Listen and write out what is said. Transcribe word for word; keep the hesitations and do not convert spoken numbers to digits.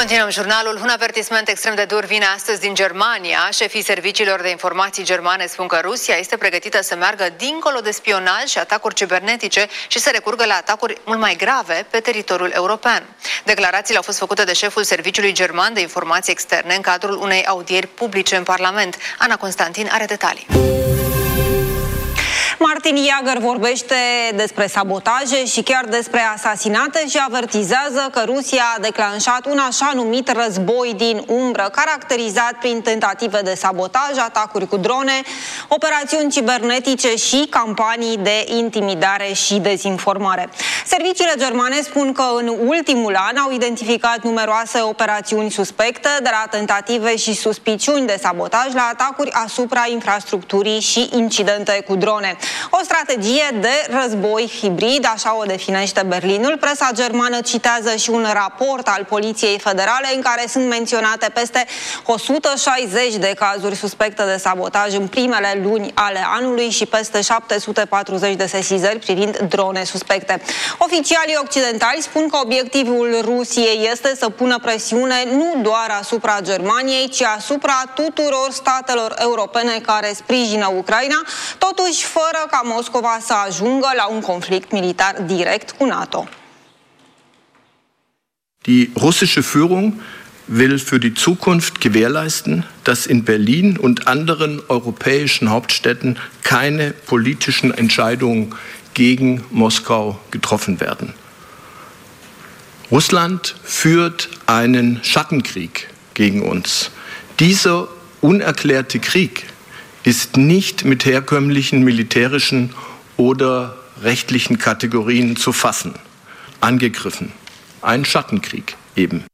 Continuăm jurnalul. Un avertisment extrem de dur vine astăzi din Germania. Șefii serviciilor de informații germane spun că Rusia este pregătită să meargă dincolo de spionaj și atacuri cibernetice și să recurgă la atacuri mult mai grave pe teritoriul european. Declarațiile au fost făcute de șeful Serviciului German de Informații Externe în cadrul unei audieri publice în Parlament. Ana Constantin are detalii. Martin Jager vorbește despre sabotaje și chiar despre asasinate și avertizează că Rusia a declanșat un așa numit război din umbră, caracterizat prin tentative de sabotaj, atacuri cu drone, operațiuni cibernetice și campanii de intimidare și dezinformare. Serviciile germane spun că în ultimul an au identificat numeroase operațiuni suspecte, de la tentative și suspiciuni de sabotaj la atacuri asupra infrastructurii și incidente cu drone. O strategie de război hibrid, așa o definește Berlinul. Presa germană citează și un raport al Poliției Federale în care sunt menționate peste o sută șaizeci de cazuri suspecte de sabotaj în primele luni ale anului și peste șapte sute patruzeci de sesizări privind drone suspecte. Oficialii occidentali spun că obiectivul Rusiei este să pună presiune nu doar asupra Germaniei, ci asupra tuturor statelor europene care sprijină Ucraina, totuși fără ca Moscova să ajungă la un conflict militar direct cu NATO. Die russische Führung will für die Zukunft gewährleisten, dass in Berlin und anderen europäischen Hauptstädten keine politischen Entscheidungen gegen Moskau getroffen werden. Russland führt einen Schattenkrieg gegen uns. Dieser unerklärte Krieg ist nicht mit herkömmlichen militärischen oder rechtlichen Kategorien zu fassen. Angegriffen. Ein Schattenkrieg eben.